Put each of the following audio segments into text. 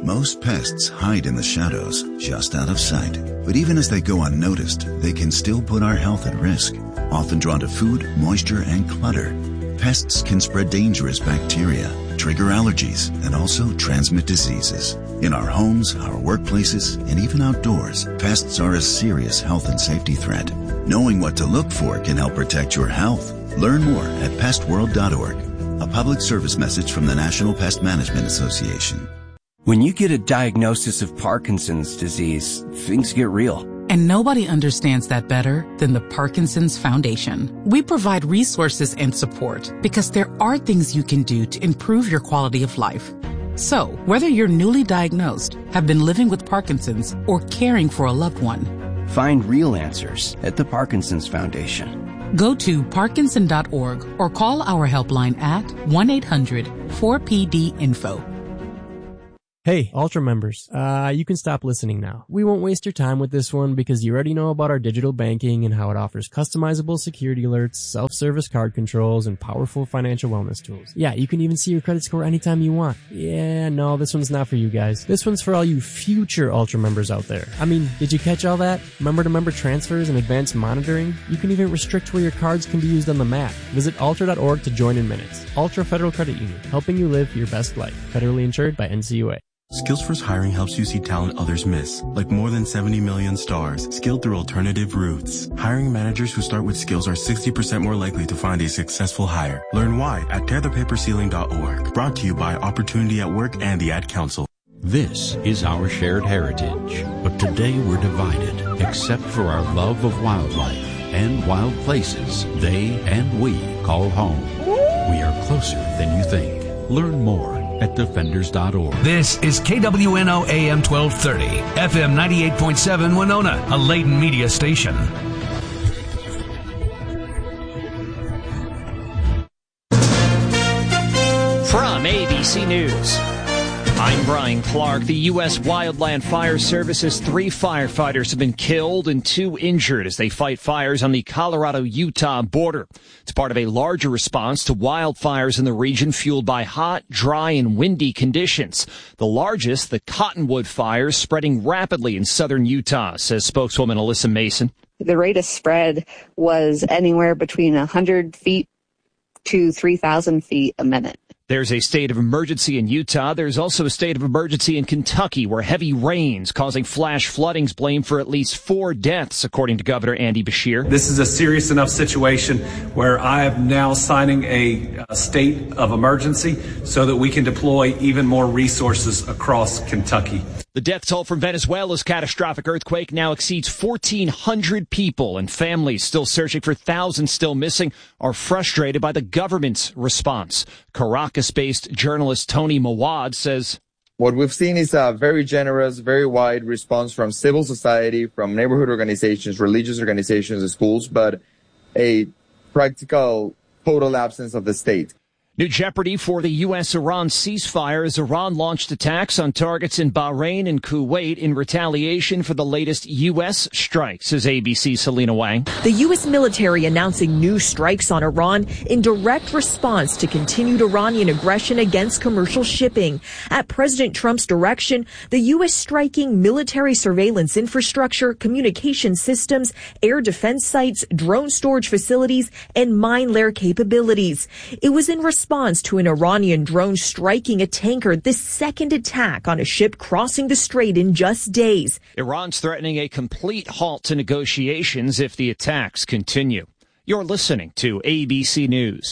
Most pests hide in the shadows, just out of sight. But even as they go unnoticed, they can still put our health at risk. Often drawn to food, moisture, and clutter, pests can spread dangerous bacteria, trigger allergies, and also transmit diseases. In our homes, our workplaces, and even outdoors, pests are a serious health and safety threat. Knowing what to look for can help protect your health. Learn more at pestworld.org. A public service message from the National Pest Management Association. When you get a diagnosis of Parkinson's disease, things get real. And nobody understands that better than the Parkinson's Foundation. We provide resources and support because there are things you can do to improve your quality of life. So, whether you're newly diagnosed, have been living with Parkinson's, or caring for a loved one, find real answers at the Parkinson's Foundation. Go to parkinson.org or call our helpline at 1-800-4PD-INFO. Hey, Ultra members, you can stop listening now. We won't waste your time with this one because you already know about our digital banking and how it offers customizable security alerts, self-service card controls, and powerful financial wellness tools. Yeah, you can even see your credit score anytime you want. Yeah, no, this one's not for you guys. This one's for all you future Ultra members out there. I mean, did you catch all that? Member-to-member transfers and advanced monitoring? You can even restrict where your cards can be used on the map. Visit ultra.org to join in minutes. Ultra Federal Credit Union, helping you live your best life. Federally insured by NCUA. Skills First Hiring helps you see talent others miss, like more than 70 million stars, skilled through alternative routes. Hiring managers who start with skills are 60% more likely to find a successful hire. Learn why at tearthepaperceiling.org. Brought to you by Opportunity at Work and the Ad Council. This is our shared heritage, but today we're divided, except for our love of wildlife and wild places they and we call home. We are closer than you think. Learn more at defenders.org. This is KWNO AM 1230, FM 98.7 Winona, a Layton media station. From ABC News, I'm Brian Clark. The U.S. Wildland Fire Service's 3 firefighters have been killed and 2 injured as they fight fires on the Colorado-Utah border. It's part of a larger response to wildfires in the region fueled by hot, dry, and windy conditions. The largest, the Cottonwood fire, spreading rapidly in southern Utah, says spokeswoman Alyssa Mason. The rate of spread was anywhere between 100 feet to 3,000 feet a minute. There's a state of emergency in Utah. There's also a state of emergency in Kentucky where heavy rains causing flash flooding's blamed for at least 4 deaths, according to Governor Andy Beshear. This is a serious enough situation where I am now signing a state of emergency so that we can deploy even more resources across Kentucky. The death toll from Venezuela's catastrophic earthquake now exceeds 1,400 people, and families still searching for thousands still missing are frustrated by the government's response. Caracas-based journalist Tony Mawad says, what we've seen is a very generous, very wide response from civil society, from neighborhood organizations, religious organizations, and schools, but a practical total absence of the state. New jeopardy for the U.S.-Iran ceasefire as Iran launched attacks on targets in Bahrain and Kuwait in retaliation for the latest U.S. strikes, says ABC's Selena Wang. The U.S. military announcing new strikes on Iran in direct response to continued Iranian aggression against commercial shipping. At President Trump's direction, the U.S. striking military surveillance infrastructure, communication systems, air defense sites, drone storage facilities, and mine layer capabilities. It was in response to an Iranian drone striking a tanker, the second attack on a ship crossing the strait in just days. Iran's threatening a complete halt to negotiations if the attacks continue. You're listening to ABC News.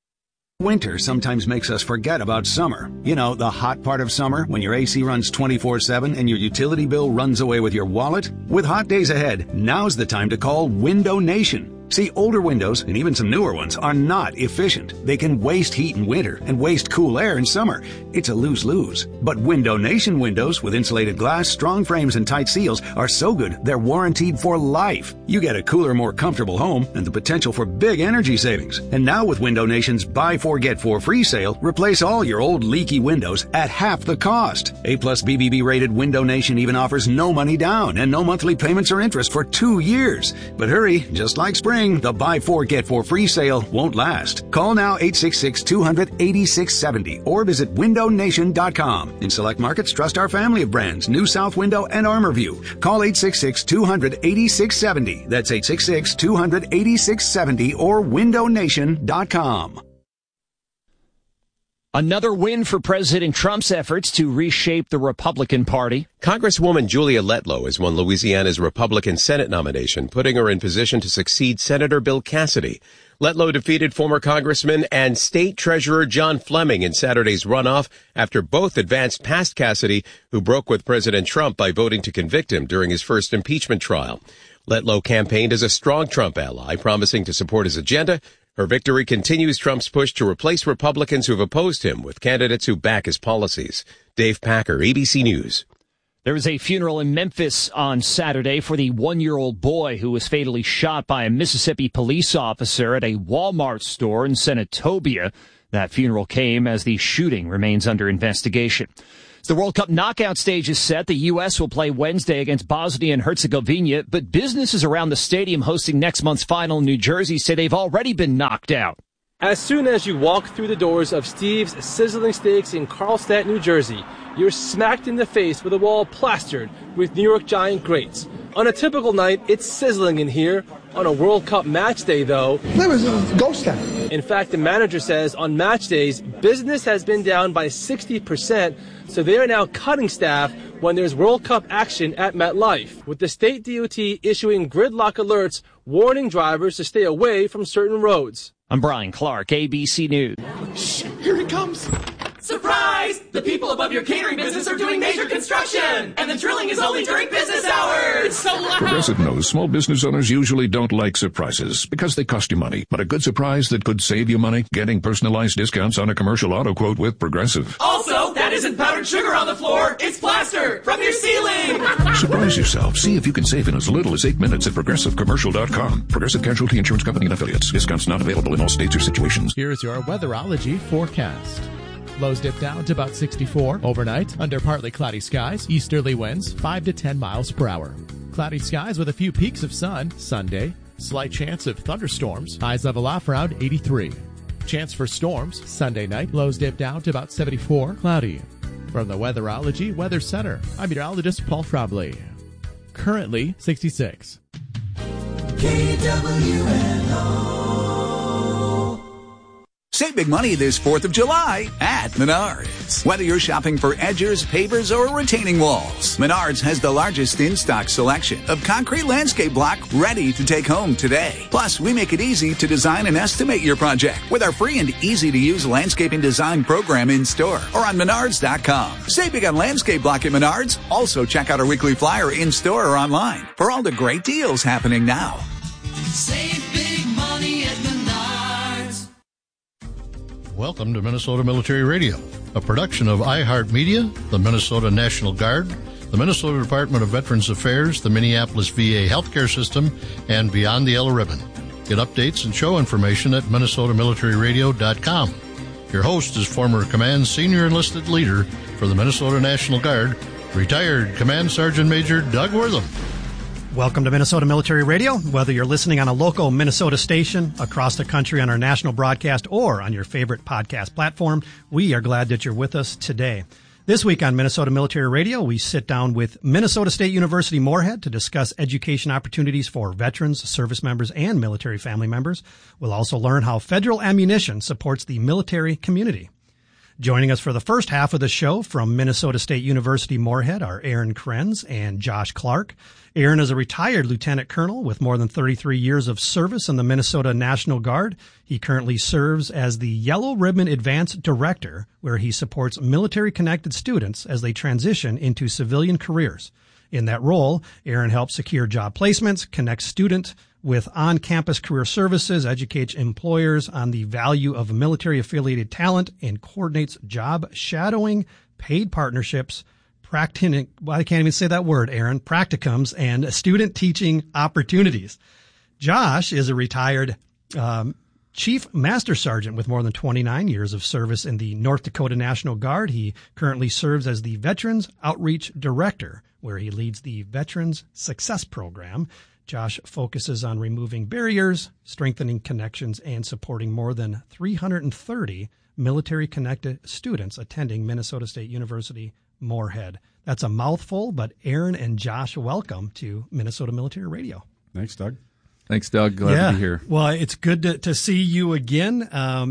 Winter sometimes makes us forget about summer. You know, the hot part of summer when your AC runs 24/7 and your utility bill runs away with your wallet. With hot days ahead, now's the time to call Window Nation. See, older windows, and even some newer ones, are not efficient. They can waste heat in winter and waste cool air in summer. It's a lose-lose. But Window Nation windows with insulated glass, strong frames, and tight seals are so good they're warranted for life. You get a cooler, more comfortable home and the potential for big energy savings. And now with Window Nation's Buy 4 Get 4 free sale, replace all your old leaky windows at half the cost. A+ BBB rated Window Nation even offers no money down and no monthly payments or interest for 2 years. But hurry, just like spring, spring, the buy 4 get 4 free sale won't last. Call now 866-200-8670 or visit windownation.com. In select markets, trust our family of brands, New South Window and ArmorView. Call 866-200-8670. That's 866-200-8670 or windownation.com. Another win for President Trump's efforts to reshape the Republican Party. Congresswoman Julia Letlow has won Louisiana's Republican Senate nomination, putting her in position to succeed Senator Bill Cassidy. Letlow defeated former Congressman and State Treasurer John Fleming in Saturday's runoff after both advanced past Cassidy, who broke with President Trump by voting to convict him during his first impeachment trial. Letlow campaigned as a strong Trump ally, promising to support his agenda. Her victory continues Trump's push to replace Republicans who've opposed him with candidates who back his policies. Dave Packer, ABC News. There was a funeral in Memphis on Saturday for the 1-year-old boy who was fatally shot by a Mississippi police officer at a Walmart store in Senatobia. That funeral came as the shooting remains under investigation. As the World Cup knockout stage is set, the U.S. will play Wednesday against Bosnia and Herzegovina, but businesses around the stadium hosting next month's final in New Jersey say they've already been knocked out. As soon as you walk through the doors of Steve's Sizzling Steaks in Carlstadt, New Jersey, you're smacked in the face with a wall plastered with New York Giant greats. On a typical night, it's sizzling in here. On a World Cup match day, though, there was a ghost town. In fact, the manager says on match days, business has been down by 60%, so they are now cutting staff when there's World Cup action at MetLife, with the state DOT issuing gridlock alerts warning drivers to stay away from certain roads. I'm Brian Clark, ABC News. Shh, here he comes. Surprise! The people above your catering business are doing major construction, and the drilling is only during business hours. It's so loud. Progressive knows small business owners usually don't like surprises because they cost you money. But a good surprise that could save you money? Getting personalized discounts on a commercial auto quote with Progressive. Also, that isn't powdered sugar on the floor. It's plaster from your ceiling. Surprise yourself. See if you can save in as little as 8 minutes at ProgressiveCommercial.com. Progressive Casualty Insurance Company and Affiliates. Discounts not available in all states or situations. Here's your weatherology forecast. Lows dip down to about 64 overnight under partly cloudy skies, easterly winds 5 to 10 miles per hour. Cloudy skies with a few peaks of sun Sunday. Slight chance of thunderstorms. Highs level off around 83. Chance for storms Sunday night. Lows dip down to about 74. Cloudy. From the Weatherology Weather Center, I'm meteorologist Paul Frobley. Currently 66. KWNO. Save big money this 4th of July at Menards. Whether you're shopping for edgers, pavers, or retaining walls, Menards has the largest in-stock selection of concrete landscape block ready to take home today. Plus, we make it easy to design and estimate your project with our free and easy-to-use landscaping design program in store or on Menards.com. Save big on landscape block at Menards. Also, check out our weekly flyer in store or online for all the great deals happening now. Save big money at Menards. Welcome to Minnesota Military Radio, a production of iHeartMedia, the Minnesota National Guard, the Minnesota Department of Veterans Affairs, the Minneapolis VA Healthcare System, and Beyond the Yellow Ribbon. Get updates and show information at MinnesotaMilitaryRadio.com. Your host is former Command Senior Enlisted Leader for the Minnesota National Guard, retired Command Sergeant Major Doug Wortham. Welcome to Minnesota Military Radio. Whether you're listening on a local Minnesota station, across the country on our national broadcast, or on your favorite podcast platform, we are glad that you're with us today. This week on Minnesota Military Radio, we sit down with Minnesota State University Moorhead to discuss education opportunities for veterans, service members, and military family members. We'll also learn how federal ammunition supports the military community. Joining us for the first half of the show from Minnesota State University Moorhead are Aaron Krenz and Josh Clark. Aaron is a retired lieutenant colonel with more than 33 years of service in the Minnesota National Guard. He currently serves as the Yellow Ribbon Advanced Director, where he supports military-connected students as they transition into civilian careers. In that role, Aaron helps secure job placements, connects students with on-campus career services, educates employers on the value of military-affiliated talent, and coordinates job shadowing, paid partnerships, I can't even say that word, Aaron, practicums, and student teaching opportunities. Josh is a retired Chief Master Sergeant with more than 29 years of service in the North Dakota National Guard. He currently serves as the Veterans Outreach Director, where he leads the Veterans Success Program. Josh focuses on removing barriers, strengthening connections, and supporting more than 330 military-connected students attending Minnesota State University Moorhead. That's a mouthful, but Aaron and Josh, welcome to Minnesota Military Radio. Thanks, Doug. Thanks, Doug. Glad to be here. Well, it's good to see you again.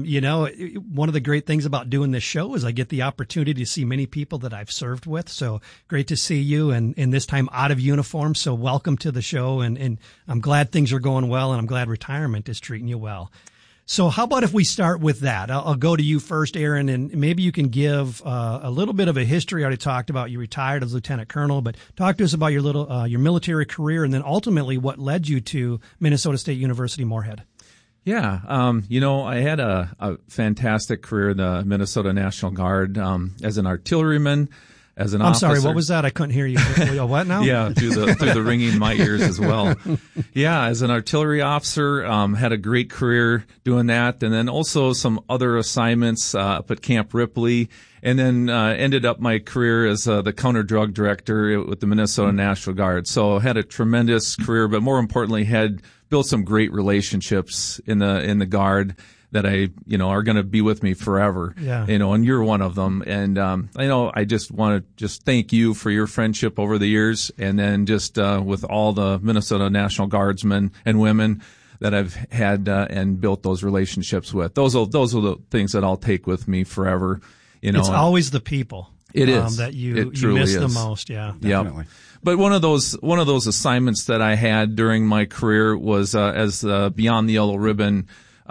One of the great things about doing this show is I get the opportunity to see many people that I've served with. So great to see you, and this time out of uniform. So welcome to the show, and I'm glad things are going well, and I'm glad retirement is treating you well. So how about if we start with that? I'll go to you first, Aaron, and maybe you can give a little bit of a history. I already talked about you retired as lieutenant colonel, but talk to us about your military career and then ultimately what led you to Minnesota State University Moorhead. Yeah, I had a fantastic career in the Minnesota National Guard as an artilleryman. As an officer. Sorry, what was that? I couldn't hear you. What now? Yeah, through the ringing in my ears as well. Yeah, as an artillery officer, had a great career doing that, and then also some other assignments up at Camp Ripley, and then ended up my career as the counter-drug director with the Minnesota National Guard. So had a tremendous career, but more importantly, had built some great relationships in the Guard that are going to be with me forever. Yeah. And you're one of them. And, I just want to just thank you for your friendship over the years. And then just, with all the Minnesota National Guardsmen and women that I've had, and built those relationships with. Those are the things that I'll take with me forever. It's always the people. It is. That you miss the most. Yeah. Definitely. Yep. But one of those assignments that I had during my career was, as Beyond the Yellow Ribbon,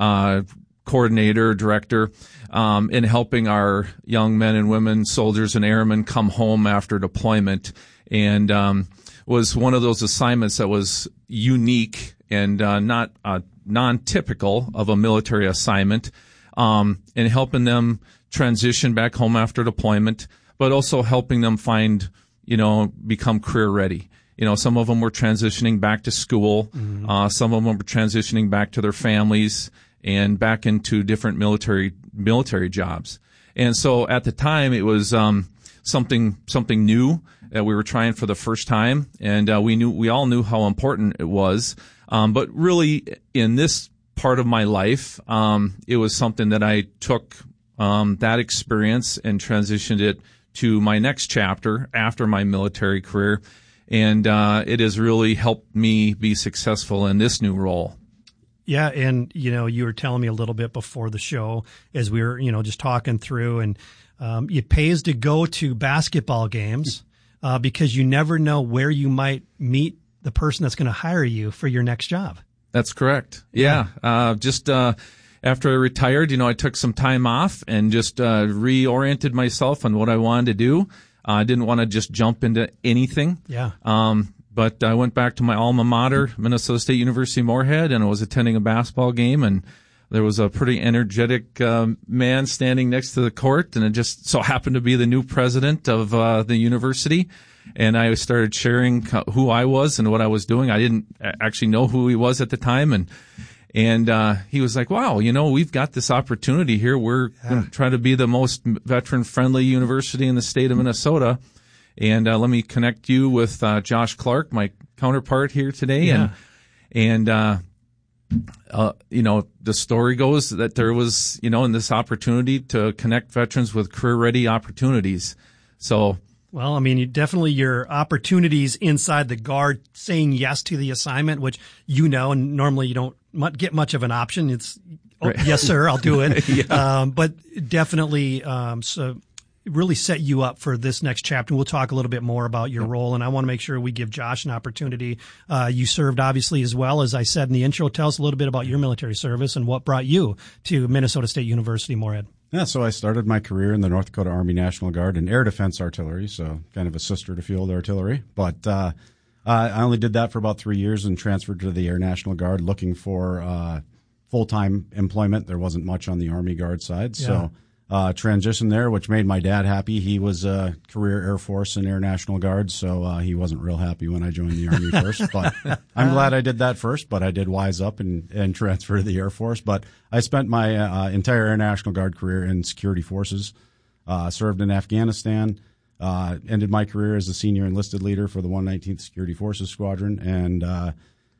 coordinator, director, in helping our young men and women, soldiers and airmen come home after deployment, and was one of those assignments that was unique and not non-typical of a military assignment, in helping them transition back home after deployment, but also helping them become career ready. Some of them were transitioning back to school, some of them were transitioning back to their families and back into different military jobs. And so at the time it was something new that we were trying for the first time, and we all knew how important it was. But really in this part of my life, it was something that I took that experience and transitioned it to my next chapter after my military career, and it has really helped me be successful in this new role. Yeah, and you were telling me a little bit before the show as we were just talking through, and it pays to go to basketball games because you never know where you might meet the person that's going to hire you for your next job. That's correct. Yeah. After I retired, I took some time off and just reoriented myself on what I wanted to do. I didn't want to just jump into anything. Yeah. But I went back to my alma mater, Minnesota State University Moorhead, and I was attending a basketball game, and there was a pretty energetic man standing next to the court, and it just so happened to be the new president of the university. And I started sharing who I was and what I was doing. I didn't actually know who he was at the time, and he was like, "Wow, we've got this opportunity here. We're going to try to be the most veteran-friendly university in the state of Minnesota. And let me connect you with Josh Clark, my counterpart here today." Yeah. And the story goes that there was, in this opportunity to connect veterans with career-ready opportunities. So, well, I mean, your opportunities inside the Guard saying yes to the assignment, which and normally you don't get much of an option. It's, right. Yes, sir, I'll do it. Yeah. But definitely, so really set you up for this next chapter. We'll talk a little bit more about your role, and I want to make sure we give Josh an opportunity. You served, obviously, as well. As I said in the intro, tell us a little bit about your military service and what brought you to Minnesota State University Moorhead. Yeah, so I started my career in the North Dakota Army National Guard in air defense artillery, so kind of a sister to field artillery. But I only did that for about 3 years and transferred to the Air National Guard looking for full-time employment. There wasn't much on the Army Guard side, so transition there, which made my dad happy. He was a career Air Force and Air National Guard, so he wasn't real happy when I joined the Army first. But I'm glad I did that first, but I did wise up and transfer to the Air Force. But I spent my entire Air National Guard career in security forces, served in Afghanistan, ended my career as a senior enlisted leader for the 119th Security Forces Squadron, and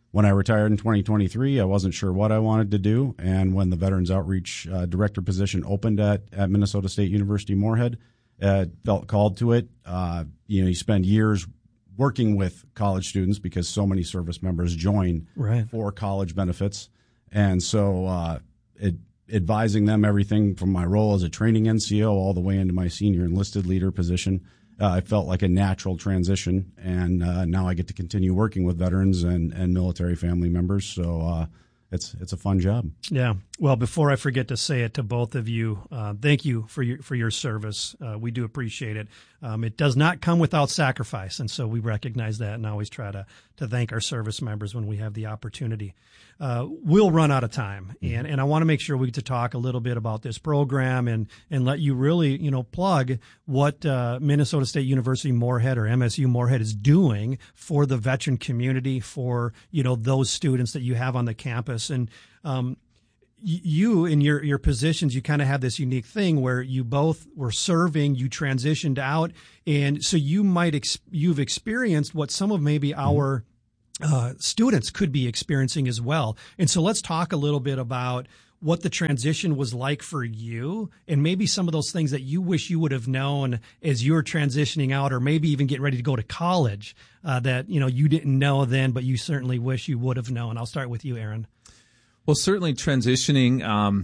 when I retired in 2023, I wasn't sure what I wanted to do. And when the Veterans Outreach Director position opened at Minnesota State University Moorhead, felt called to it. You spend years working with college students because so many service members join for college benefits. And so advising them everything from my role as a training NCO all the way into my senior enlisted leader position, I felt like a natural transition. And now I get to continue working with veterans and military family members. So it's a fun job. Yeah. Well, before I forget to say it to both of you, thank you for your service. We do appreciate it. It does not come without sacrifice, and so we recognize that and always try to thank our service members when we have the opportunity. We'll run out of time, and I want to make sure we get to talk a little bit about this program and let you really plug what Minnesota State University Moorhead or MSU Moorhead is doing for the veteran community, for those students that you have on the campus. And you in your positions, you kind of have this unique thing where you both were serving, you transitioned out, and so you've experienced what some of maybe our students could be experiencing as well. And so let's talk a little bit about what the transition was like for you, and maybe some of those things that you wish you would have known as you were transitioning out, or maybe even getting ready to go to college that you didn't know then, but you certainly wish you would have known. I'll start with you, Aaron. Well, certainly transitioning,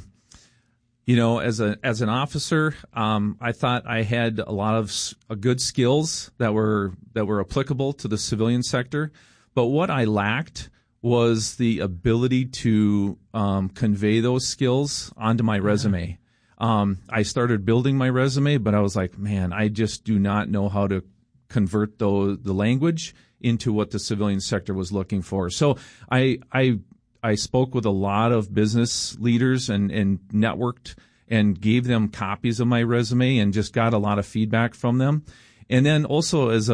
as an officer, I thought I had a lot of good skills that were applicable to the civilian sector. But what I lacked was the ability to convey those skills onto my resume. I started building my resume, but I was like, man, I just do not know how to convert the language into what the civilian sector was looking for. So I spoke with a lot of business leaders and networked and gave them copies of my resume and just got a lot of feedback from them. And then also as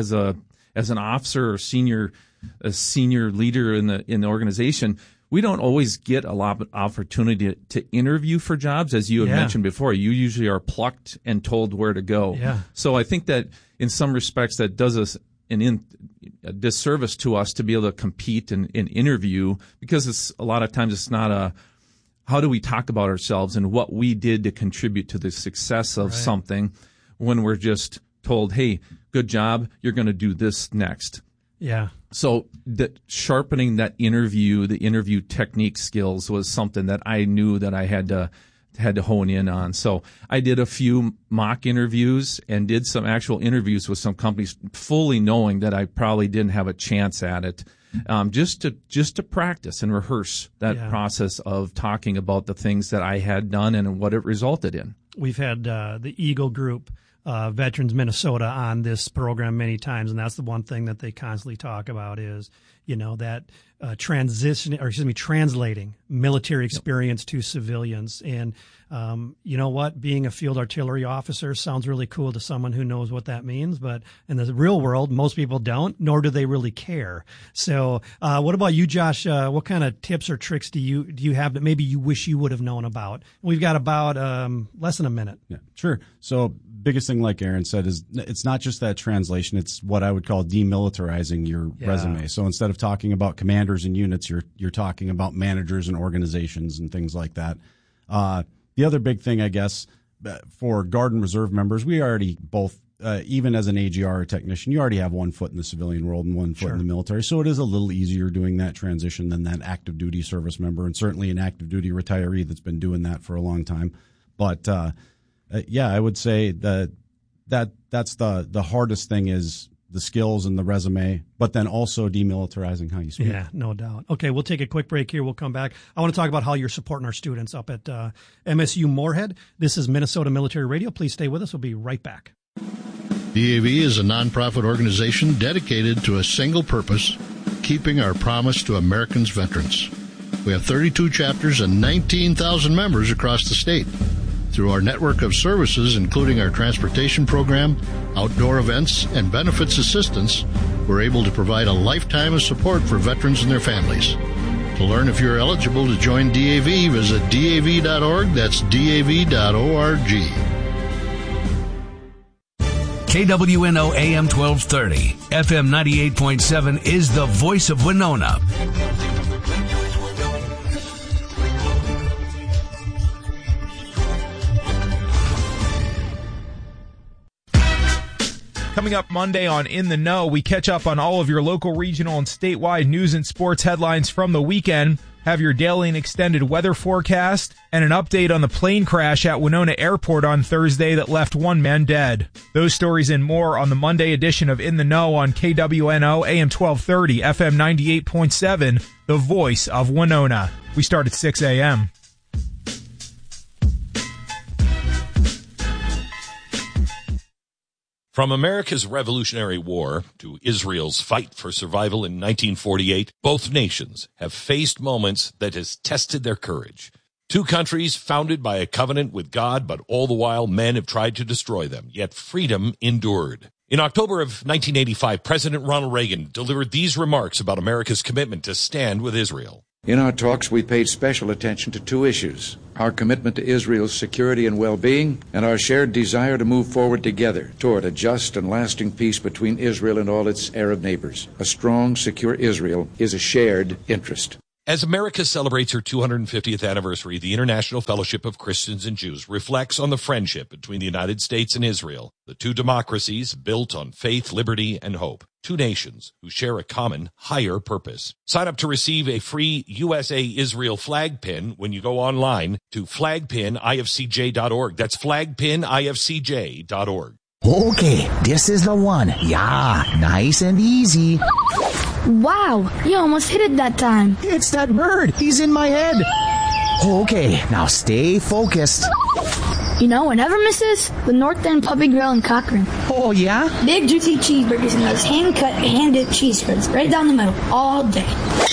an officer or senior leader in the organization, we don't always get a lot of opportunity to interview for jobs, as you had mentioned before. You usually are plucked and told where to go. Yeah. So I think that in some respects that does us a disservice to us to be able to compete and interview, because a lot of times it's not how do we talk about ourselves and what we did to contribute to the success of something, when we're just told, hey, good job, you're going to do this next. Yeah. So sharpening the interview technique skills was something that I knew that I had to hone in on. So I did a few mock interviews and did some actual interviews with some companies, fully knowing that I probably didn't have a chance at it, just to practice and rehearse that process of talking about the things that I had done and what it resulted in. We've had the Eagle Group, Veterans Minnesota, on this program many times, and that's the one thing that they constantly talk about is, that translating military experience to civilians. And you know what? Being a field artillery officer sounds really cool to someone who knows what that means, but in the real world, most people don't, nor do they really care. So what about you, Josh? What kind of tips or tricks do you have that maybe you wish you would have known about? We've got about less than a minute. Yeah, sure. So biggest thing, like Aaron said, is it's not just that translation. It's what I would call demilitarizing your resume. So instead of talking about commanders and units, you're talking about managers and organizations and things like that. The other big thing, I guess, for Guard and Reserve members, we already both, even as an AGR or technician, you already have one foot in the civilian world and one foot in the military. So it is a little easier doing that transition than that active duty service member, and certainly an active duty retiree that's been doing that for a long time. But I would say that's the hardest thing is the skills and the resume, but then also demilitarizing how you speak. Yeah, no doubt. Okay, we'll take a quick break here. We'll come back. I want to talk about how you're supporting our students up at MSU Moorhead. This is Minnesota Military Radio. Please stay with us. We'll be right back. DAV is a nonprofit organization dedicated to a single purpose, keeping our promise to Americans' veterans. We have 32 chapters and 19,000 members across the state. Through our network of services, including our transportation program, outdoor events, and benefits assistance, we're able to provide a lifetime of support for veterans and their families. To learn if you're eligible to join DAV, visit DAV.org. That's DAV.org. KWNO AM 1230, FM 98.7 is the voice of Winona. Coming up Monday on In the Know, we catch up on all of your local, regional, and statewide news and sports headlines from the weekend, have your daily and extended weather forecast, and an update on the plane crash at Winona Airport on Thursday that left one man dead. Those stories and more on the Monday edition of In the Know on KWNO AM 1230, FM 98.7, the voice of Winona. We start at 6 a.m. From America's Revolutionary War to Israel's fight for survival in 1948, both nations have faced moments that has tested their courage. Two countries founded by a covenant with God, but all the while men have tried to destroy them, yet freedom endured. In October of 1985, President Ronald Reagan delivered these remarks about America's commitment to stand with Israel. In our talks, we paid special attention to two issues: our commitment to Israel's security and well-being, and our shared desire to move forward together toward a just and lasting peace between Israel and all its Arab neighbors. A strong, secure Israel is a shared interest. As America celebrates her 250th anniversary, the International Fellowship of Christians and Jews reflects on the friendship between the United States and Israel, the two democracies built on faith, liberty, and hope. Two nations who share a common, higher purpose. Sign up to receive a free USA-Israel flag pin when you go online to flagpinifcj.org. That's flagpinifcj.org. Okay, this is the one. Yeah, nice and easy. Wow, you almost hit it that time. It's that bird. He's in my head. Okay, now stay focused. You know what never misses? The North End Puppy Grill in Cochrane. Oh, yeah? Big, juicy cheeseburgers and those hand-cut, hand-dipped cheese spreads right down the middle all day.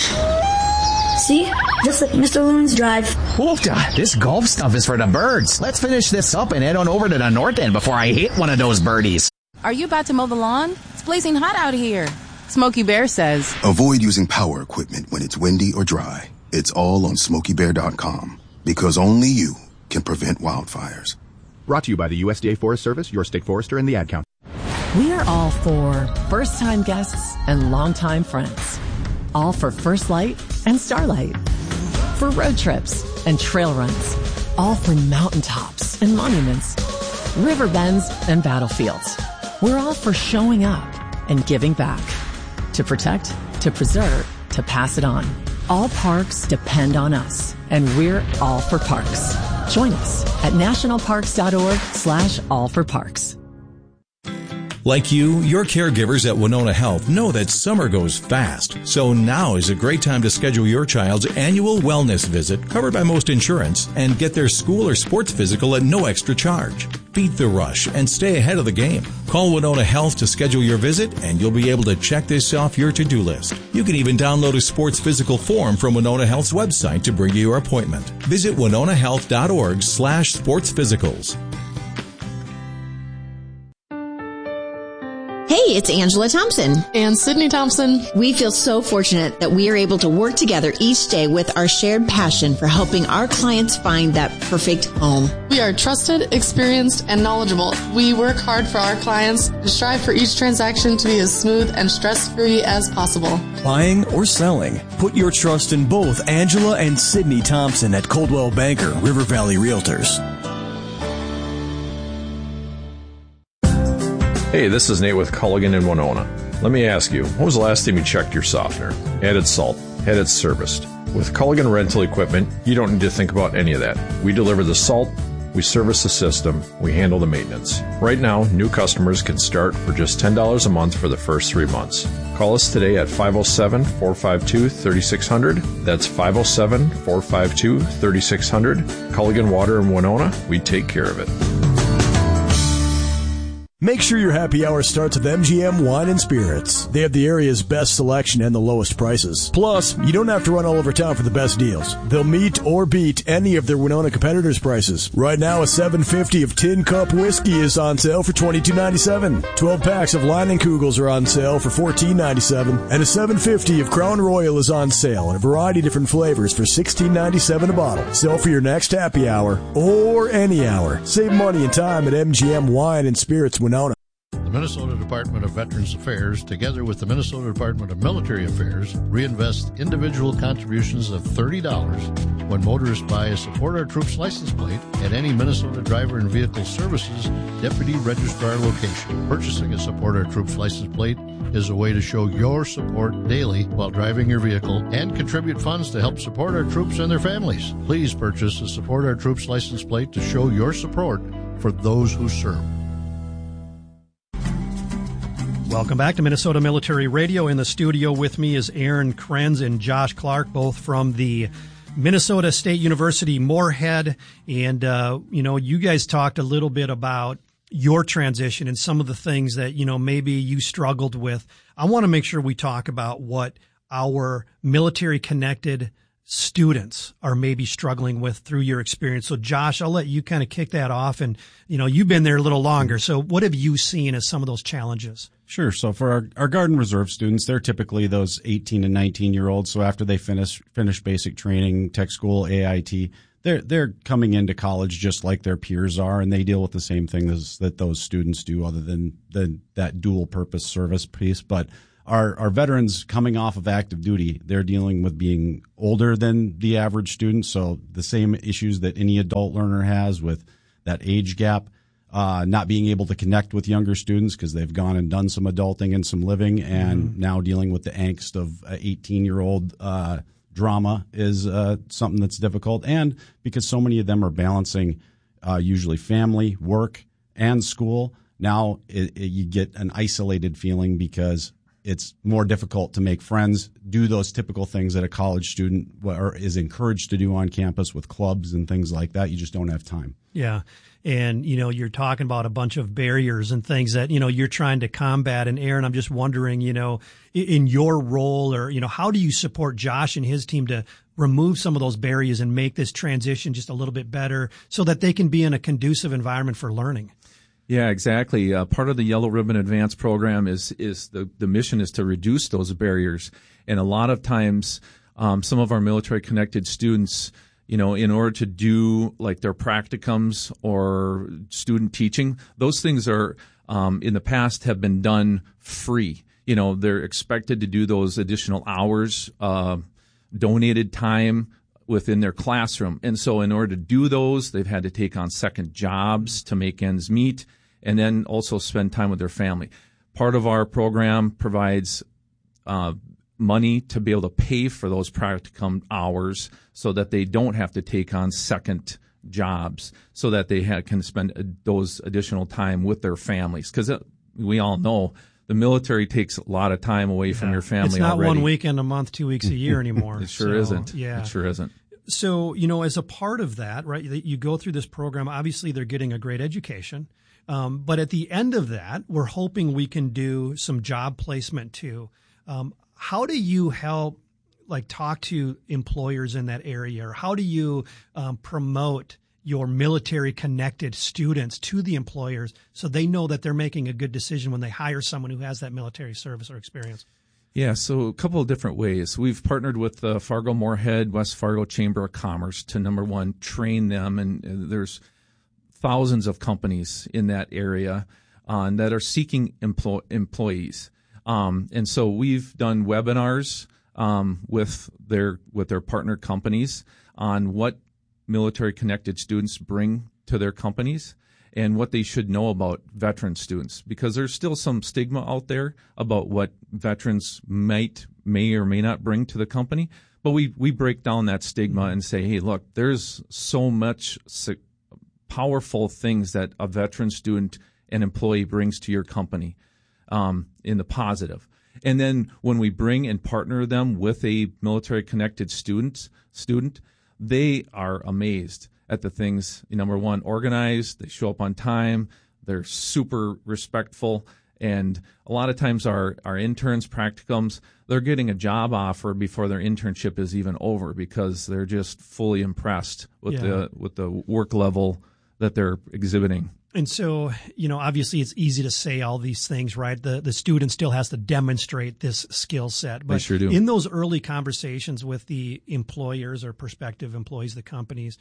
See? Just like Mr. Loon's Drive. Oofda, this golf stuff is for the birds. Let's finish this up and head on over to the North End before I hit one of those birdies. Are you about to mow the lawn? It's blazing hot out here. Smokey Bear says, avoid using power equipment when it's windy or dry. It's all on SmokeyBear.com, because only you can prevent wildfires. Brought to you by the USDA Forest Service, your state forester, and the Ad Council. We are all for first-time guests and longtime friends. All for First Light and Starlight. For road trips and trail runs. All for mountaintops and monuments. River bends and battlefields. We're all for showing up and giving back. To protect, to preserve, to pass it on. All parks depend on us, and we're all for parks. Join us at nationalparks.org/allforparks. Like you, your caregivers at Winona Health know that summer goes fast, so now is a great time to schedule your child's annual wellness visit covered by most insurance and get their school or sports physical at no extra charge. Beat the rush and stay ahead of the game. Call Winona Health to schedule your visit and you'll be able to check this off your to-do list. You can even download a sports physical form from Winona Health's website to bring you your appointment. Visit winonahealth.org/sportsphysicals. Hey, it's Angela Thompson. And Sydney Thompson. We feel so fortunate that we are able to work together each day with our shared passion for helping our clients find that perfect home. We are trusted, experienced, and knowledgeable. We work hard for our clients and strive for each transaction to be as smooth and stress-free as possible. Buying or selling? Put your trust in both Angela and Sydney Thompson at Coldwell Banker, River Valley Realtors. Hey, this is Nate with Culligan in Winona. Let me ask you, when was the last time you checked your softener? Had it salt? Had it serviced? With Culligan Rental Equipment, you don't need to think about any of that. We deliver the salt, we service the system, we handle the maintenance. Right now, new customers can start for just $10 a month for the first 3 months. Call us today at 507-452-3600. That's 507-452-3600. Culligan Water in Winona, we take care of it. Make sure your happy hour starts with MGM Wine and Spirits. They have the area's best selection and the lowest prices. Plus, you don't have to run all over town for the best deals. They'll meet or beat any of their Winona competitors' prices. Right now, a $7.50 of Tin Cup whiskey is on sale for $22.97. 12 packs of Leinenkugels are on sale for $14.97. And a $7.50 of Crown Royal is on sale in a variety of different flavors for $16.97 a bottle. Sell for your next happy hour or any hour. Save money and time at MGM Wine and Spirits Winona. The Minnesota Department of Veterans Affairs, together with the Minnesota Department of Military Affairs, reinvest individual contributions of $30 when motorists buy a Support Our Troops license plate at any Minnesota Driver and Vehicle Services Deputy Registrar location. Purchasing a Support Our Troops license plate is a way to show your support daily while driving your vehicle and contribute funds to help support our troops and their families. Please purchase a Support Our Troops license plate to show your support for those who serve. Welcome back to Minnesota Military Radio. In the studio with me is Aaron Krenz and Josh Clark, both from the Minnesota State University Moorhead. And, you guys talked a little bit about your transition and some of the things that, maybe you struggled with. I want to make sure we talk about what our military-connected students are maybe struggling with through your experience. So, Josh, I'll let you kind of kick that off. And, you've been there a little longer. So what have you seen as some of those challenges? Sure. So for our Guard and Reserve students, they're typically those 18 and 19-year-olds. So after they finish basic training, tech school, AIT, they're coming into college just like their peers are, and they deal with the same things that those students do, other than that dual purpose service piece. But our veterans coming off of active duty, they're dealing with being older than the average student. So the same issues that any adult learner has with that age gap, not being able to connect with younger students because they've gone and done some adulting and some living, and now dealing with the angst of an 18-year-old drama is something that's difficult. And because so many of them are balancing usually family, work, and school, now you get an isolated feeling because it's more difficult to make friends, do those typical things that a college student is encouraged to do on campus with clubs and things like that. You just don't have time. Yeah. And, you're talking about a bunch of barriers and things that, you're trying to combat. And Aaron, I'm just wondering, in your role, or, how do you support Josh and his team to remove some of those barriers and make this transition just a little bit better so that they can be in a conducive environment for learning? Yeah, exactly. Part of the Yellow Ribbon Advanced program is the mission is to reduce those barriers. And a lot of times, some of our military connected students, in order to do like their practicums or student teaching, those things are, in the past have been done free. They're expected to do those additional hours, donated time within their classroom. And so in order to do those, they've had to take on second jobs to make ends meet, and then also spend time with their family. Part of our program provides money to be able to pay for those practicum hours so that they don't have to take on second jobs, so that they can spend those additional time with their families. Because we all know the military takes a lot of time away from your family. It's not already. 1 weekend a month, 2 weeks a year anymore. It sure isn't. Yeah. It sure isn't. So, as a part of that, right, you go through this program, obviously they're getting a great education. But at the end of that, we're hoping we can do some job placement too. How do you help, talk to employers in that area? Or how do you promote your military-connected students to the employers so they know that they're making a good decision when they hire someone who has that military service or experience? Yeah, so a couple of different ways. We've partnered with the Fargo-Moorhead, West Fargo Chamber of Commerce to, number one, train them. And there's thousands of companies in that area that are seeking employees. And so we've done webinars with their partner companies on what military-connected students bring to their companies and what they should know about veteran students, because there's still some stigma out there about what veterans may or may not bring to the company. But we break down that stigma and say, hey, look, there's so much powerful things that a veteran student and employee brings to your company in the positive. And then when we bring and partner them with a military-connected student, they are amazed at the things. Number one, organized. They show up on time. They're super respectful. And a lot of times our interns, practicums, they're getting a job offer before their internship is even over because they're just fully impressed with the work level that they're exhibiting. And so, obviously it's easy to say all these things, right? The student still has to demonstrate this skill set. But they sure do. In those early conversations with the employers or prospective employees of the companies,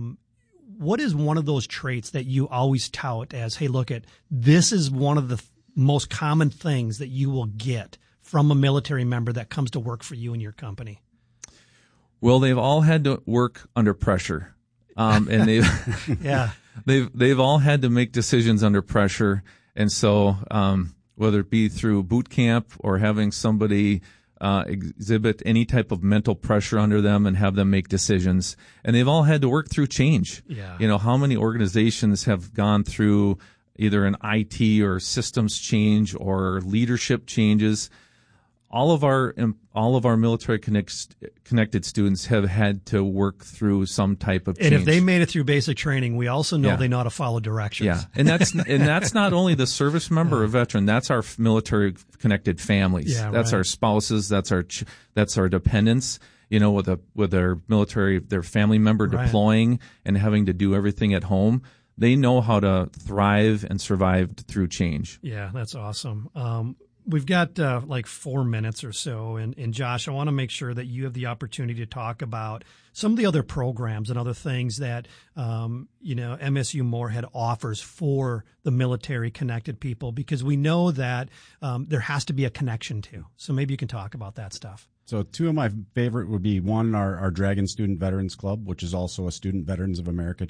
what is one of those traits that you always tout as, hey, look, this is one of most common things that you will get from a military member that comes to work for you and your company? Well, they've all had to work under pressure, and they've all had to make decisions under pressure. And so, whether it be through boot camp or having somebody exhibit any type of mental pressure under them and have them make decisions, and they've all had to work through change. Yeah. You know, how many organizations have gone through either an IT or systems change or leadership changes? All of our military connected students have had to work through some type of change. And if they made it through basic training, we also know they know how to follow directions. Yeah, and that's not only the service member or veteran. That's our military connected families. Yeah, that's right. our spouses. That's our dependents. You know, with their military, their family member deploying and having to do everything at home. They know how to thrive and survive through change. Yeah, that's awesome. We've got like 4 minutes or so, and Josh, I want to make sure that you have the opportunity to talk about some of the other programs and other things that MSU Moorhead offers for the military connected people, because we know that there has to be a connection to. So maybe you can talk about that stuff. So two of my favorite would be one, our Dragon Student Veterans Club, which is also a Student Veterans of America